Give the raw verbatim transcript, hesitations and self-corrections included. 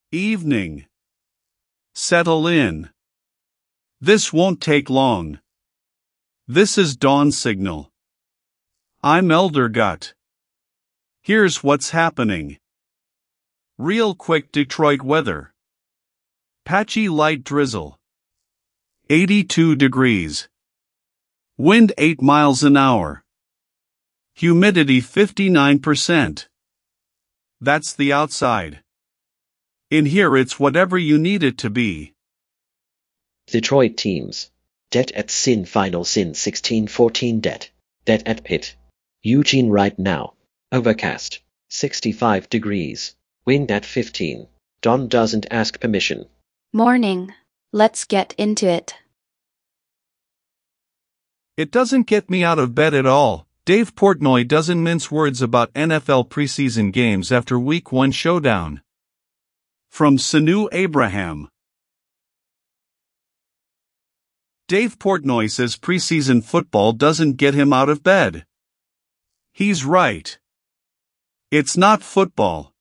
Evening. Settle in. This won't take long. This is dawn signal. I'm Elder Gut. Here's what's happening. Real quick Detroit weather. Patchy light drizzle. eighty-two degrees. Wind eight miles an hour. Humidity fifty-nine percent. That's the outside. In here it's whatever you need it to be. Detroit teams. Det at Sin Final Sin sixteen fourteen Det. Det at Pitt. Eugene right now. Overcast. sixty-five degrees. Wind at fifteen. Don doesn't ask permission. Morning. Let's get into it. It doesn't get me out of bed at all. Dave Portnoy doesn't mince words about N F L preseason games after Week one showdown. From Sanu Abraham. Dave Portnoy says preseason football doesn't get him out of bed. He's right. It's not football.